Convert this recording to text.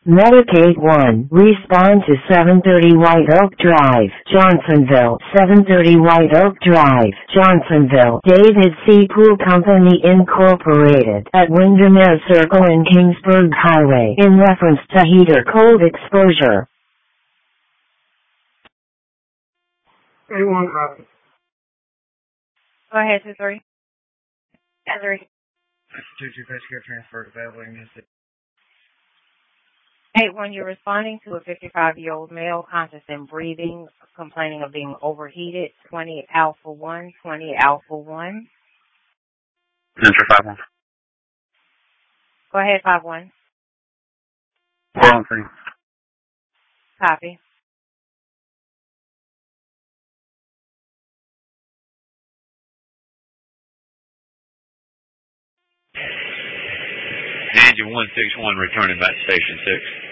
Medicaid 1. Respond to 730 White Oak Drive, Johnsonville. 730 White Oak Drive, Johnsonville. David C. Pool Company Incorporated at Windermere Circle and Kingsburg Highway in reference to heater cold exposure. 81 copy. Go ahead, 2-3. 2-3. 2-2 patient care transfer available in this. 8-1, you're responding to a 55-year-old male conscious and breathing, complaining of being overheated. 20 Alpha 1, 20 Alpha 1. Enter 5-1. Go ahead, 5-1. 4-1-3. Copy. Angel 161 returning back to Station 6.